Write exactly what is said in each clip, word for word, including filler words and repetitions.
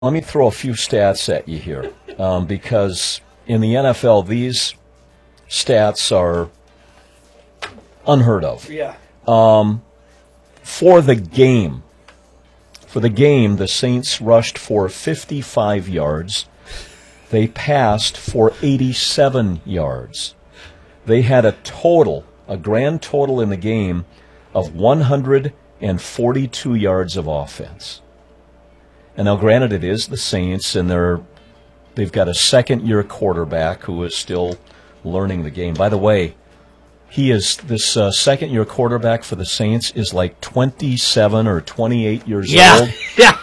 Let me throw a few stats at you here, um, because in the N F L, these stats are unheard of. Yeah. Um, for the game, for the game, the Saints rushed for fifty-five yards. They passed for eighty-seven yards. They had a total, a grand total in the game of one hundred forty-two yards of offense. And now, granted, it is the Saints, and they're they've got a second-year quarterback who is still learning the game. By the way, he is this uh, second-year quarterback for the Saints is like twenty-seven or twenty-eight years yeah. old. Yeah.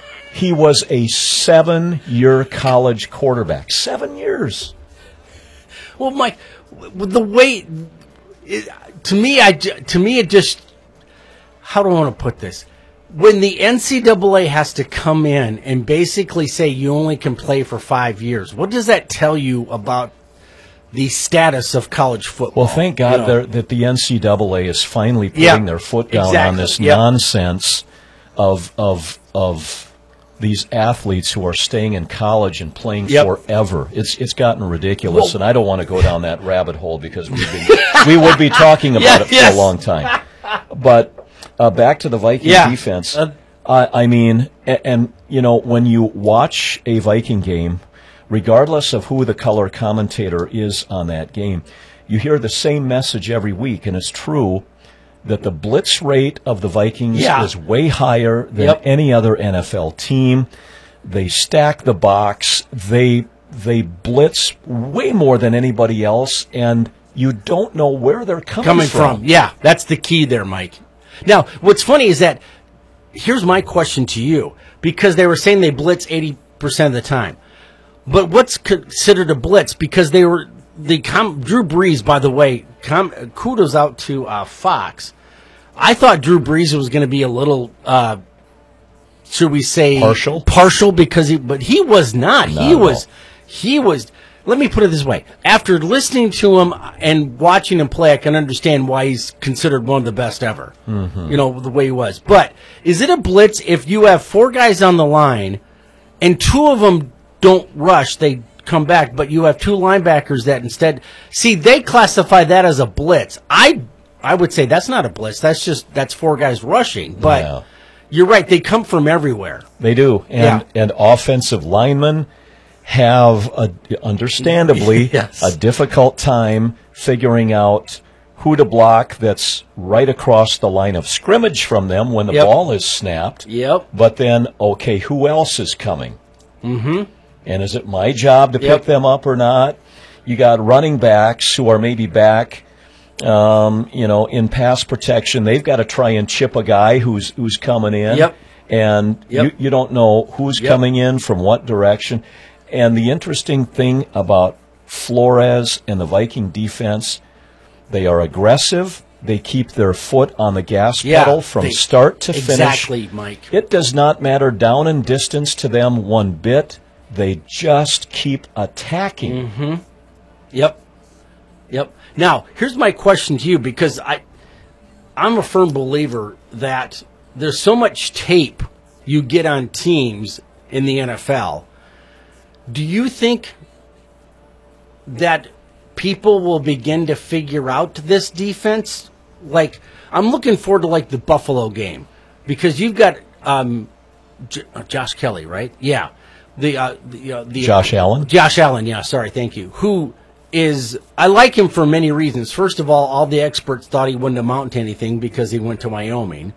He was a seven-year college quarterback. Seven years. Well, Mike, the way it, to me, I to me it just how do I want to put this? When the N C double A has to come in and basically say you only can play for five years, what does that tell you about the status of college football? Well, thank God you know? that the N C double A is finally putting yeah, their foot down exactly. on this yep. nonsense of of of these athletes who are staying in college and playing yep. forever. It's it's gotten ridiculous, well, and I don't want to go down that rabbit hole because we've been, we would be talking about yeah, it for yes. a long time. But uh, back to the Viking yeah. defense. Uh, Uh, I mean, and, and, you know, when you watch a Viking game, regardless of who the color commentator is on that game, you hear the same message every week, and it's true that the blitz rate of the Vikings yeah. is way higher than yep. any other N F L team. They stack the box. They they blitz way more than anybody else, and you don't know where they're coming, coming from. from. Yeah, that's the key there, Mike. Now, what's funny is that here's my question to you, because they were saying they blitz eighty percent of the time. But what's considered a blitz? Because they were, the com, Drew Brees, by the way, com, kudos out to uh, Fox. I thought Drew Brees was going to be a little, uh, should we say, partial? Partial, because he, but he was not. No, he was, no. he was, let me put it this way. After listening to him and watching him play, I can understand why he's considered one of the best ever. Mm-hmm. You know, the way he was. But is it a blitz if you have four guys on the line and two of them don't rush, they come back, but you have two linebackers that instead, see, they classify that as a blitz. I I would say that's not a blitz. That's just, that's four guys rushing. But yeah. You're right. They come from everywhere. They do. And, yeah. and offensive linemen have, a, understandably, yes. a difficult time figuring out who to block that's right across the line of scrimmage from them when the yep. ball is snapped. Yep. But then, okay, who else is coming? Mm-hmm. And is it my job to yep. pick them up or not? You got running backs who are maybe back, um, you know, in pass protection. They've got to try and chip a guy who's who's coming in. Yep. And yep. you, you don't know who's yep. coming in from what direction. And the interesting thing about Flores and the Viking defense, they are aggressive. They keep their foot on the gas yeah, pedal from they, start to finish. Exactly, Mike. It does not matter down in distance to them one bit. They just keep attacking. Mm-hmm. Yep. Yep. Now, here's my question to you, because I, I'm a firm believer that there's so much tape you get on teams in the N F L. Do you think that people will begin to figure out this defense? Like, I'm looking forward to, like, the Buffalo game, because you've got um, J- Josh Kelly, right? Yeah. The, uh, the, uh, the Josh uh, Allen? Josh Allen, yeah, sorry, thank you. Who is, I like him for many reasons. First of all, all the experts thought he wouldn't amount to anything because he went to Wyoming.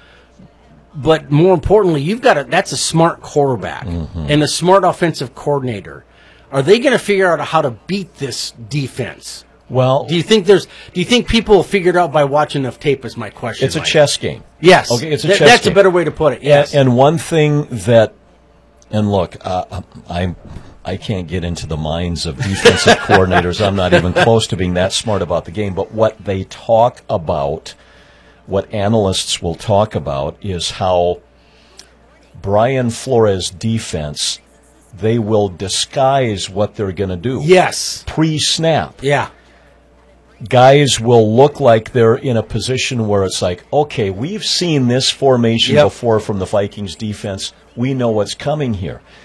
But more importantly, you've got a, that's a smart quarterback mm-hmm. and a smart offensive coordinator. Are they going to figure out how to beat this defense? Well, do you think there's? Do you think people will figure it out by watching enough tape? Is my question. It's a Mike. chess game. Yes. Okay, it's a Th- chess that's game. a better way to put it. Yes. And, and one thing that, and look, uh, I I can't get into the minds of defensive coordinators. I'm not even close to being that smart about the game. But what they talk about, what analysts will talk about, is how Brian Flores' defense, they will disguise what they're going to do. Yes. Pre-snap. Yeah. guys will look like they're in a position where it's like, okay, we've seen this formation Yep. before from the Vikings defense. We know what's coming here.